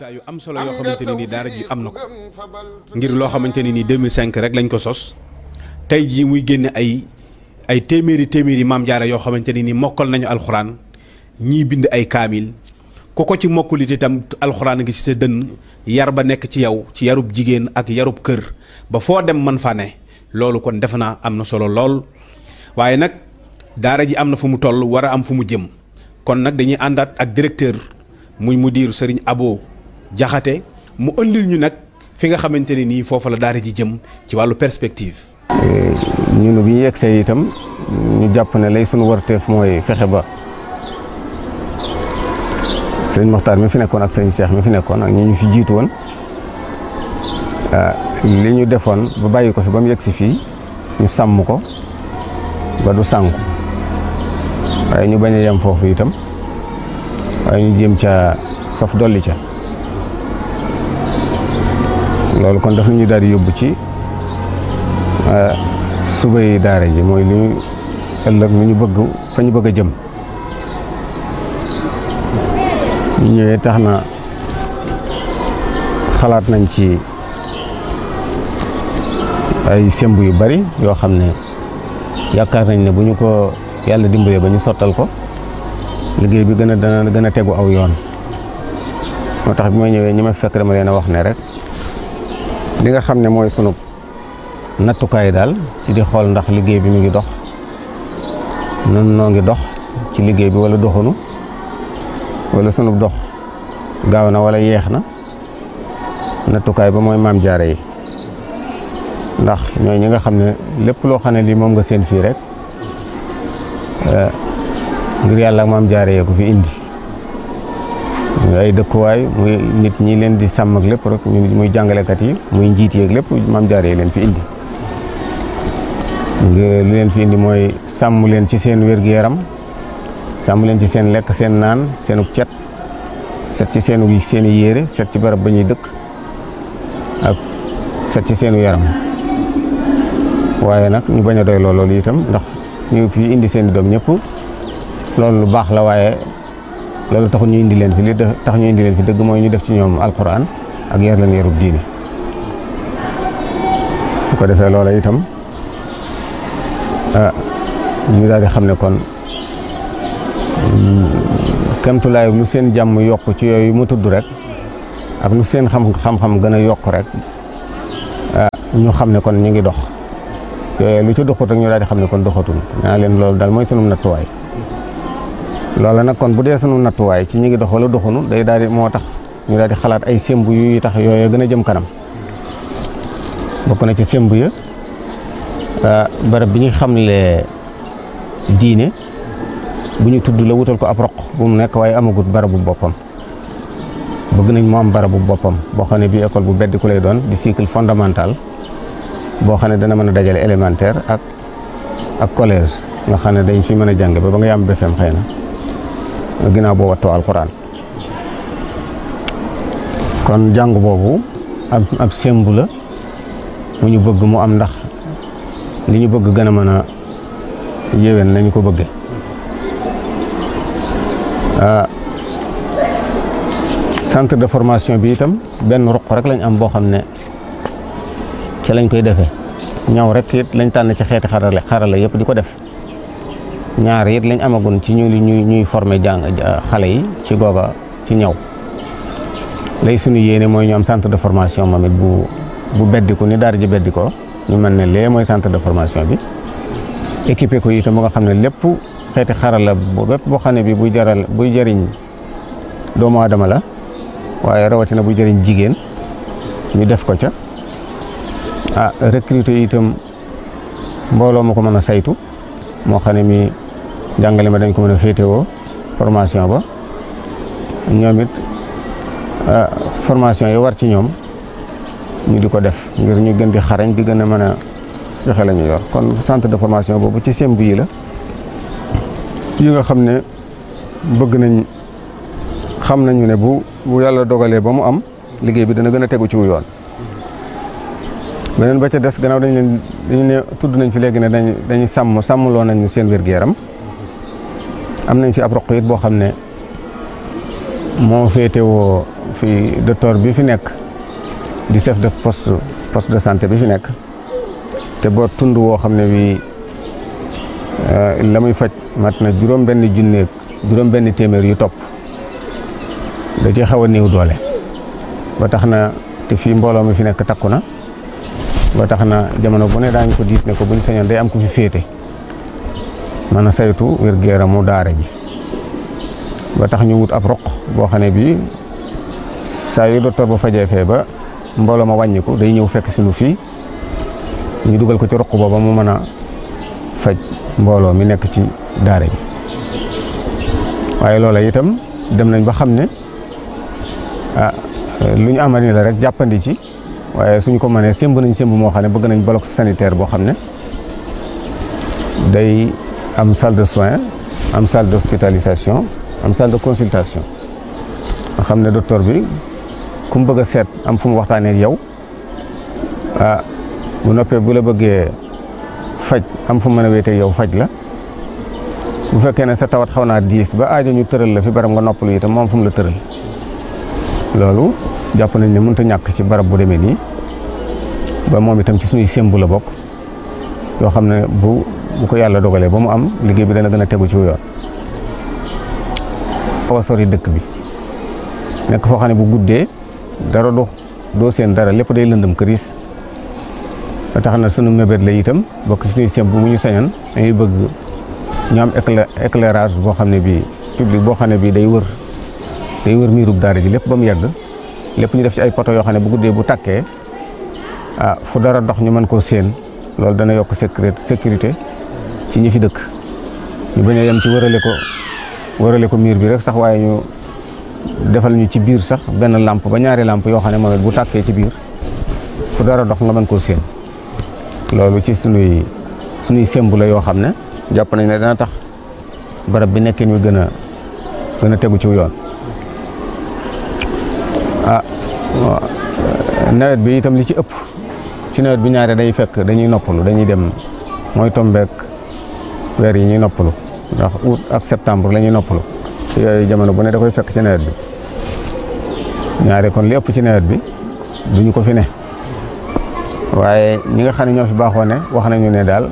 yu am solo yoo xamante ne nii daara ji am na ko ngir loo xamante ne nii 2005 rek lañ ko sos tey jii muy génne ay téeméeri maam jaara yoo xamante ne nii mokkal nañu alxuraan ñii bind ay kaamil ku ko ci mokkulit itam alxuraan ngi ci sa dënn yar ba nekk ci yow ci yarub jigéen ak yarub kër ba foo dem man fa ne loolu kon defe naa am na solo lool waaye nag daara ji am na fu mu toll war a am fu mu jëm kon nag dañuy àndaat ak directeur muy mudir Serigne Abo Jaxate mu ëndil ñu nag fi nga xamante ne nii foofu la daara ji jëm ci wàllu perspective. ñun bi ñu yegsee itam ñu jàpp ne lay sunu warteef mooy fexe ba sëñ Moxtaar mi fi nekkoon ak sëñ Cheikh mi fi nekkoon ak ñi ñu fi jiitu woon li ñu defoon ba bàyyi ko fi ba mu yegsi fii ñu sàmm ko ba du sànku waaye ñu bañ a yem foofu itam waaye ñu jéem ca saf dolli ca. loolu kon daf ñu daal di yóbbu ci subay daara ji mooy li ñu ëllëg lu ñu bëgg fa ñu bëgg a jëm ñu ñëwee tax na xalaat nañ ci ay semb yu bari yoo xam ne yaakaar nañ ne bu ñu ko yàlla dimbalee ba ñu sottal ko liggéey bi dana gën a tegu aw yoon moo tax bi ma ñëwee ñi ma fekk dama leen a wax ne rek li nga xam ne mooy sunu nattukaay daal ci di xool ndax liggéey bi mi ngi dox nun noo ngi dox ci liggéey bi wala doxunu wala sunu dox gaaw na wala yeex na nattukaay ba mooy maam jaare yi ndax ñooy ñi nga xam ne lépp loo xam ne lii moom nga seen fii rek ngir yàlla ak maam jaare yee ko fi indi ay dëkkuwaay muy nit ñi leen di sàmm ak lépp rek muy jàngalekat yi muy njiit yeeg lépp maam jaare yi leen fi indi lu leen fi indi mooy sàmm leen ci seen wér-gu-yaram sàmm leen ci seen lekk seen naan seenu cet set ci seeni yére set ci barab ba ñuy dëkk ak set ci seenu yaram waaye nag ñu bañ a doy loolu itam ndax ñu fi indi seen i doom ñëpp loolu lu baax la waaye loolu taxul ñu indi leen fi li tax ñu indi leen fi dëgg mooy ñu def ci ñoom alquran ak yar leen yarub diine bu ko defee loola itam ñu daal di xam ne kon kemtulaay lu seen jàmm yokk ci yooyu mu tudd rek ak lu seen xam-xam gën a yokk rek ñu xam ne kon ñu ngi dox yooyu lu ci doxut rek ñu daal di xam ne kon doxatul naa leen loolu daal mooy sunu nattuwaay loola nag kon bu dee sunu nattuwaay ci ñi ngi dox wala doxunu day daal di moo tax ñu daal di xalaat ay semb yu tax yooyu gën a jëm kanam bokk na ci semb ya barab bi ñu xamle diine bu ñu tudd la wutal ko ab roq bu mu nekk waaye amagut barabu boppam bëgg nañ mu am barabu boppam boo xam ne bii école bu beddi ku lay doon di cycle fondamental boo xam ne dana mën a dajale élémentaire ak collège nga xam ne dañ fi mën a jàng ba nga yam BFEM xëy na ginnaaw boo wattoo alxuraan kon jàng boobu ab semb la mu ñu bëgg mu am ndax li ñu bëgg gën a mën a yéwén nañu ko bëgge centre de formation bi itam benn ruq rek lañ am boo xam ne ci lañ koy defee ñaw rek it lañ tànn ci xeeti xarala yëpp di ko def ñaar it lañ amagun ci ñuy former xale yi ci googa ci ñaw lay suñu yéene mooy ñu am centre de formation moom it bu beddiku ni daara ji beddikoo ñu mën ne lee mooy centre de formation bi équipé ko itam ba nga xam ne lépp xeeti xarala bépp boo xam ne bi buy jëriñ doomu aadama la waaye rawatina buy jëriñ jigéen ñu def ko ca recruter itam mbooloo ma ko mën a saytu moo xam ne mi jàngale ma dañ ko mën a féetewoo formation ba ñoom it formation yi war ci ñoom ñu di ko def ngir ñu gën di xarañ di gën a mën a joxe la ñu yor kon centre de formation boobu ci semb yi la yi nga xam ne bëgg nañ xam nañu ne bu yàlla dogalee ba mu am liggéey bi dana gën a tegu ci wu yoon beneen ba ca des gannaaw dañu ne tudd nañ fi léegi ne dañuy sàmmloo nañu seen wér-gu-yaram am nañ fi ab roq it boo xam ne moo féetewoo fi docteur bi fi nekk di chef de poste de santé bi fi nekk te boo tund woo xam ne bii la muy faj mat na juróom-benn téeméer yu topp da ci xaw a néew doole ba tax na te fii mbooloo mi fi nekk takku na ba tax na jamono bu ne daañu ko diis ne ko buñ sañoon day am ku fi féete mën a saytu wér-gu-yaramu daara ji ba tax ñu wut ab roq boo xam ne bii saa yu docteur ba fajee fee ba mbooloo ma wàññiku day ñëw fekk si nu fii ñu dugal ko ci roq booba mu mën a faj mbooloo mi nekk ci daara ji waaye loola itam dem nañ ba xam ne lu ñu amal ni la rek jàppandi ci waaye suñ ko mënee sémb nañ sémb moo xam ne bëgg nañ bloc sanitaire boo xam ne day am salle de soins am salle d'hospitalisation am salle de consultation nga xam ne docteur bi ku mu bëgg a seet am fu mu waxtaanee ak yow bu noppee bu la bëggee faj am fu mu mën a wéetee yow faj la bu fekkee ne sa tawat xaw naa diis ba aajo ñu tëral la fi barab nga noppalu itam moom fu mu la tëral loolu jàpp nañ ne mënut a ñàkk ci barab bu demee nii ba moom itam ci suñuy sémbu la bokk yoo xam ne bu ko yàlla dogalee ba mu am liggéey bi dana gën a tegu ci yoon. xaw a sori dëkk bi nekk foo xam ne bu guddee dara doo seen dara lépp day lëndëm këriis ba tax na sunu mébét la itam bokk ci suñuy sémbu bu ñu sañoon dañuy bëgg ñu am éclairage boo xam ne bii public boo xam ne bii day wër miirub daara ji lépp ba mu yàgg lépp ñu def ci ay poto yoo xam ne bu guddee bu tàkkee fu dara dox ñu mën koo séen loolu dana yokk sécurité ci ñi fi dëkk ñu bañ a yem ci wërale ko miir bi rek sax waaye ñu defal ñu ci biir sax benn lampe ba ñaari lampe yoo xam ne moom it bu tàkkee ci biir fu dara dox nga mën koo séen loolu ci sunuy sémbu la yoo xam ne jàpp nañ ne dana tax barab bi nekkin wi gën a tegu ci yoon. nawet bi itam li ci ëpp ci nawet bi ñaare day fekk dañuy noppalu dañuy dem mooy tombeek weer yi ñuy noppalu ndax août ak septembre la ñuy noppalu yooyu jamono bu ne da koy fekk ci nawet bi ñaare kon li ëpp ci nawet bi duñu ko fi ne waaye ñi nga xam ne ñoo fi baaxoo ne wax nañu ne daal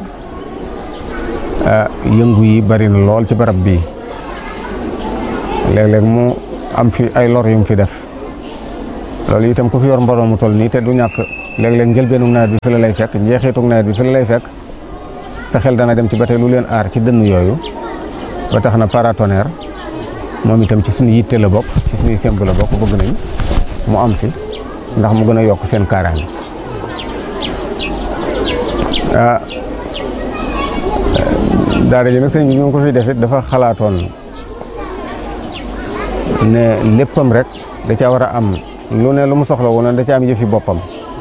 yëngu yi bari na lool ci barab bii léeg-léeg mu am fi ay lor yu mu fi def loolu itam ku fi yor mbooloo mu toll nii te du ñàkk léeg-léeg njëlbeenu nawet bi fi la lay fekk njeexitu nawet bi fi la lay fekk sa xel dana dem ci ba tey lu leen aar ci dënn yooyu ba tax na paratonnerre moom itam ci suñu yitte la bokk ci suñuy sémb la bokk bëgg nañ mu am fi ndax mu gën a yokk seen kaaraange daara ji nag sëñ bi ñu ko fi def it dafa xalaatoon ne léppam rek da caa war a am lu ne lu mu soxla woon da caa am yëfi boppam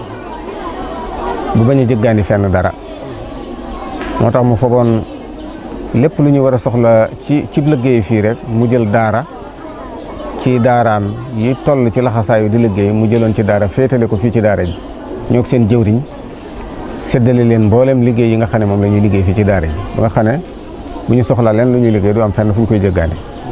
bu bañ a jëggaani fenn dara moo tax mu fogoon lépp lu ñu war a soxla ci liggéey fii rek mu jël daara ci daaraam yi toll ci laxasaayu di liggéey mu jëloon ci daara féetale ko fii ci daara ji ñoo seen jëwriñ séddale leen mboolem liggéey yi nga xam ne moom la ñuy liggéey fii ci daara ji ba nga xam ne bu ñu soxla leen lu ñuy liggéey du am fenn fu ñu koy jëggaane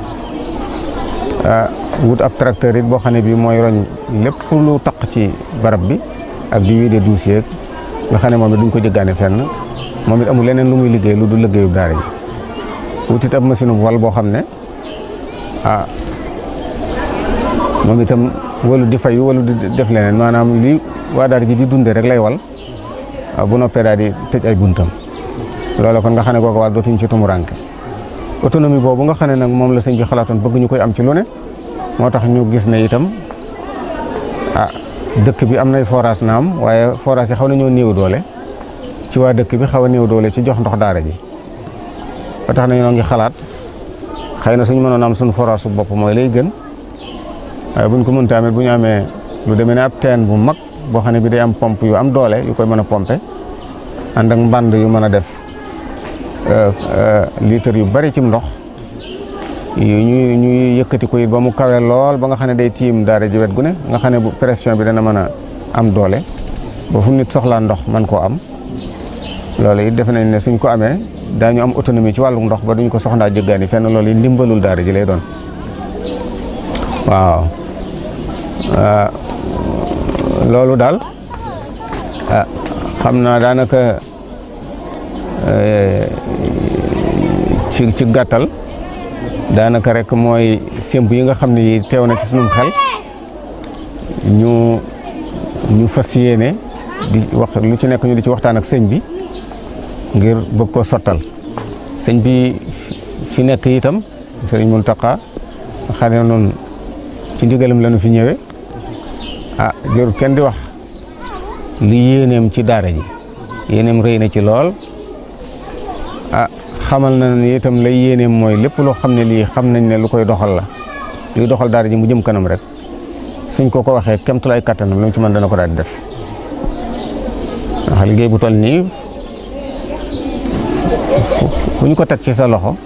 wut ab tracteur it boo xam ne bii mooy roñ lépp lu taq ci barab bi ak di wiide dossier nga xam ne moom it duñ ko jëggaane fenn moom it amul leneen lu muy liggéey lu du liggéeyu daara ji wut it ab machine bu wal boo xam ne moom itam walu di fayu walu di def leneen maanaam li waa daara ji di dunde rek lay wal bu noppee daal di tëj ay buntam loolu kon nga xam ne kooku wàll dootuñ ci tumuranke autonomie boobu nga xam ne nag moom la sëñ bi xalaatoon bëgg ñu koy am ci lu ne moo tax ñu gis ne itam dëkk bi am nay forage naam waaye forage yi xaw nañoo néew doole ci waa dëkk bi xaw a néew doole ci jox ndox daara ji ba tax na ñoo ngi xalaat xëy na suñu mënoon am suñu forage su bopp mooy lay gën waaye buñ ko mënta amee bu ñu amee lu demee ne ab teen bu mag boo xam ne bi day am pompe yu am doole yu koy mën a pomper ànd ak mbànd yu mën a def litre yu bari ci ndox ñuy yëkkati ko it ba mu kawe lool ba nga xam ne day tiim daara ji wet gu ne nga xam ne bu pression bi dana mën a am doole ba fu nit soxlaa ndox man koo am loolu it defe nañ ne suñ ko amee daañu am autonomie ci wàllu ndox ba duñ ko soxlaa jëggaani fenn loolu it ndimbalul daara ji lay doon waaw loolu daal xam naa daanaka ci gàttal daanaka rek mooy sémb yi nga xam ne yi teew na ci sunum xel ñu fas yéene di wax lu ci nekk ñu di ci waxtaan ak sëñ bi ngir bëgg koo sottal sëñ bi fi nekk itam sëriñ Mountakha xam ne noonu ci ndigalam la ñu fi ñëwee jërul kenn di wax li yéeneem ci daara ji yéeneem rëy na ci lool xamal na ni itam lay yéeneem mooy lépp loo xam ne lii xam nañ ne lu koy doxal la luy doxal daara ji mu jëm kanam rek suñ ko waxee kemtulaay kattanam lu mu ci mën dana ko daal di def ndax liggéey bu toll nii bu ñu ko teg ci sa loxo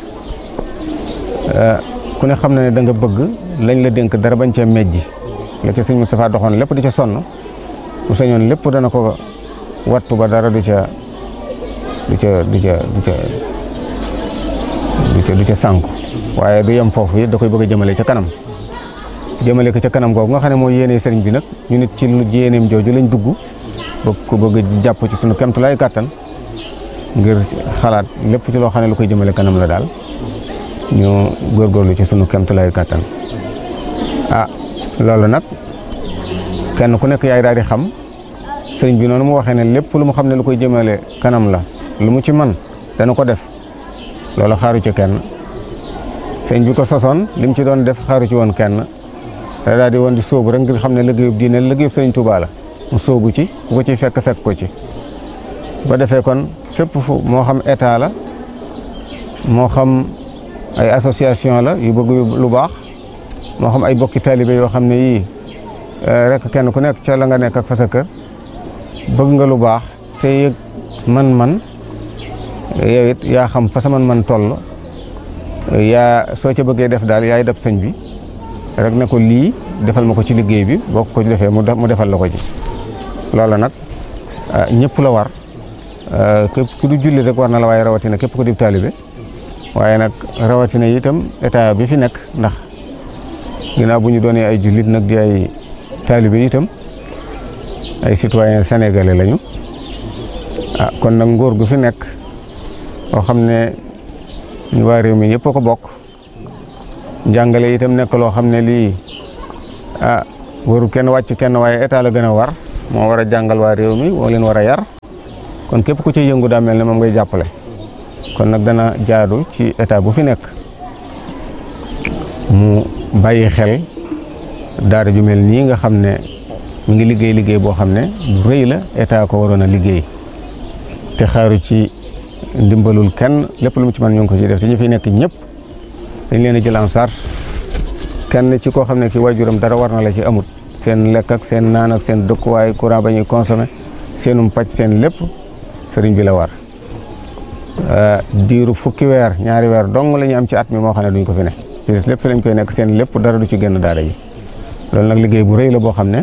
ku ne xam na ne da nga bëgg lañ la dénk dara bañ cee mejji la ci sëñ Moustapha doxoon lépp di ca sonn bu sañoon lépp dana ko wattu ba dara du ca sànku waaye du yem foofu it da koy bëgg a jëmale ca kanam jëmale ko ca kanam googu nga xam ne mooy yéene sëriñ bi nag ñu nit ci lu yéeneem jooju lañ dugg bëgg jàpp ci sunu kemtulaay kàttan ngir xalaat lépp ci loo xam ne lu koy jëmale kanam la daal ñu góorgóorlu ci sunu kemtulaay kàttan loolu nag kenn ku nekk yaay daal di xam sëriñ bi noonu mu waxee ne lépp lu mu xam ne lu koy jëmale kanam la lu mu ci man dana ko def loolu xaaru ci kenn sëriñ bi ko sosoon li mu ci doon def xaaru ci woon kenn da daal di woon di sóobu rek ngir xam ne liggéeyub diine liggéeyub sëriñ Tuubaa la mu sóobu ci ku ko ciy fekk ko ci ba defee kon fépp fu moo xam état la moo xam ay association la yu bëgg lu baax moo xam ay bokki taalibe yoo xam ne yii rek kenn ku nekk ca la nga nekk ak fa sa kër bëgg nga lu baax te yëg man yow it yaa xam fa sa man toll yaa soo ca bëggee def daal yaay def sëñ bi rek ne ko lii defal ma ko ci liggéey bi boo ko defee mu defal la ko ci loola nag ñëpp la war képp ku du julli rek war na la waaye rawatina képp ku di taalibe waaye nag rawatina itam état bi fi nekk ndax ginnaaw bu ñu doonee ay jullit nag di ay taalibe itam ay citoyen sénégalais lañu kon nag nguur gu fi nekk boo xam ne ñu waa réew mi yëpp a ko bokk njàngale itam nekk loo xam ne lii waru kenn wàcc kenn waaye état la gën a war moo war a jàngal waa réew mi moo leen war a yar kon képp ku ci yëngu daa mel ne moom ngay jàppale kon nag dana jaadu ci état bu fi nekk mu bàyyi xel daara ju mel nii nga xam ne mu ngi liggéey boo xam ne bu rëy la état ko waroon a liggéey te xaaru ci ndimbalul kenn lépp lu mu ci mën ñu ngi ko ci def te ñu fi nekk ñëpp dañ leen a jël en charge kenn ci koo xam ne ki waajuram dara war na la ci amut seen lekk ak seen naan ak seen dëkkuwaay courant ba ñuy consommé seenum pàcc seen lépp sëriñ bi la war diiru fukki weer ñaari weer dong la ñu am ci at mi moo xam ne duñ ko fi ne ci des lépp fi lañ koy nekk seen lépp dara du ci génn daara ji loolu nag liggéey bu rëy la boo xam ne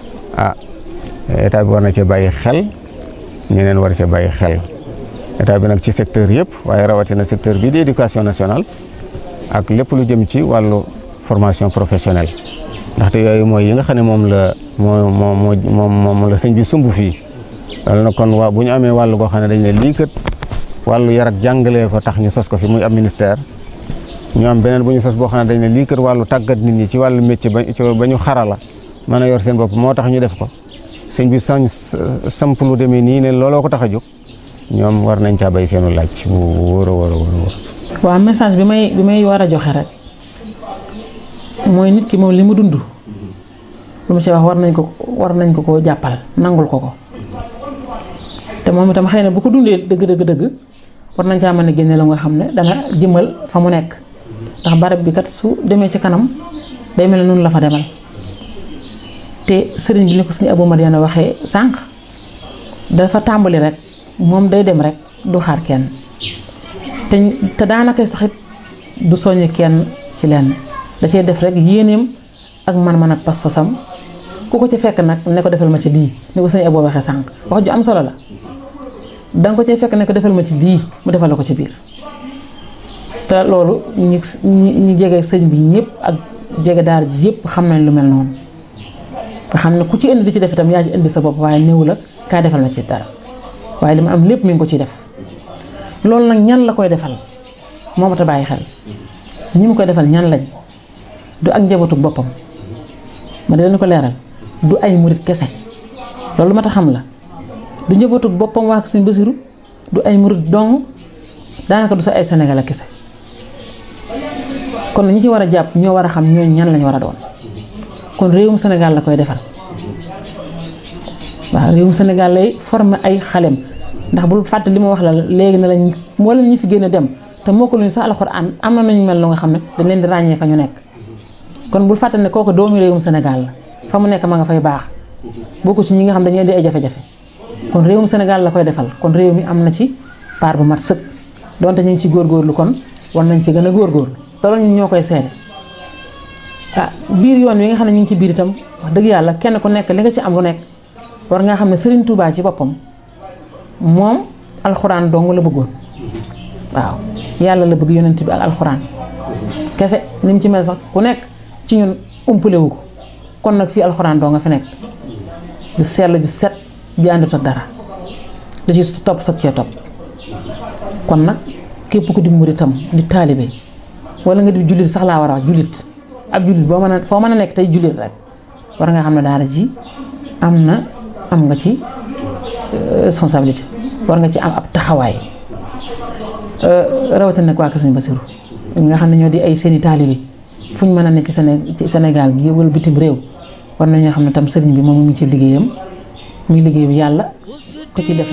état bi war na cee bàyyi xel ñeneen war cee bàyyi xel état bi nag ci secteur yëpp waaye rawatina secteur bii di éducation nationale ak lépp lu jëm ci wàllu formation professionnelle ndaxte yooyu mooy yi nga xam ne moom la sëñ bi sumb fii loolu nag kon bu ñu amee wàllu goo xam ne dañ ne lii kat wàllu yar ak jàngalee ko tax ñu sos ko fi muy ab ministère ñu am beneen bu ñu sos boo xam ne dañ ne lii kat wàllu tàggat nit ñi ci wàllu métier ba ñu xarala mën a yor seen bopp moo tax ñu def ko sëñ bi samp lu demee nii ne looloo ko tax a jóg ñoom war nañ caa bay seenu laaj bu wóor a wóor a wóor. waaw message bi may war a joxe rek mooy nit ki moom li mu dund lu mu ci wax war nañ ko koo jàppal nangul ko te moom itam xëy na bu ko dundee dëgg war nañ caa mën a génne la nga xam ne dana jëmal fa mu nekk ndax barab bi kat su demee ci kanam day mel ne noonu la fa demal te sëriñ bi ni ko suñu Abou Madiana waxee sànq dafa tàmbali rek moom day dem rek du xaar kenn te daanaka sax it du soññ kenn ci lenn da cee def rek yéeneem ak man-man ak pas-pasam ku ko ci fekk nag ne ko defal ma ci lii ni ko suñu Abou waxee sànq wax ju am solo la danga ko cee fekk ne ko defal ma ci lii mu defal la ko ci biir te loolu ñi jege sëñ bi ñëpp ak jege daara ji yëpp xam nañ lu mel noonu nga xam ne ku ci indi di ci def itam yaa ci indi sa bopp waaye néew la kaa defal ma ci dara waaye li ma am lépp mi ngi ko ciy def loolu nag ñan la koy defal moo ma ta bàyyi xel ñi mu koy defal ñan lañ du ak njabootu boppam ma dina ko leeral du ay murit kese loolu ma ta xam la du njabootu boppam waa Sëñ Basiru du ay murit dong daanaka du sa ay Sénégal kese kon ñi ci war a jàpp ñoo war a xam ñooñu ñan lañ war a doon kon réewum Sénégal la koy defal waaw réewum Sénégal lay former ay xalem ndax bul fàtte li ma wax la léegi ne lañ wala ñi fi génn dem te moo ko luñu sax alxuraan am na nañu mel lu nga xam ne dañ leen di ràññee fa ñu nekk kon bul fàtte ne kooku doomu réewum Sénégal la fa mu nekk ma nga fay baax bokku ci ñi nga xam dañuy indi ay jafe-jafe kon réewum Sénégal la koy defal kon réew mi am na ci part bu mat sëkk donte ñu ngi ci góorgóorlu kon war nañ ci gën a góorgóorlu te loolu ñun ñoo koy seede biir yoon wi nga xam ne ñu ngi ci biir itam wax dëgg yàlla kenn ku nekk li nga ci am lu nekk war nga xam ne Serigne Touba ci boppam moom alxuraan dong la bëggoon waaw yàlla la bëgg yonent bi ak alxuraan kese ni mu ci mel sax ku nekk ci ñun umpale wu ko kon nag fii alxuraan dong nga fi nekk ju sell ju set ju àndut ak dara da ci topp sa cee topp kon nag képp ku di muritam di taalibe wala nga di jullit sax laa war a wax jullit ab jullit boo mën a foo mën a nekk tey jullit rek war nga xam ne daara ji am nga ci responsabilité war nga ci am ab taxawaay rawatina nag waa Kër Sëñ Basiru ñi nga xam ne ñoo di ay seeni taalibe fu ñu mën a nekk ci Sénégal gi wala bitim réew war nañoo xam ne tam sëriñ bi moom mu ngi ci liggéeyam muy liggéey bi yàlla ko ci def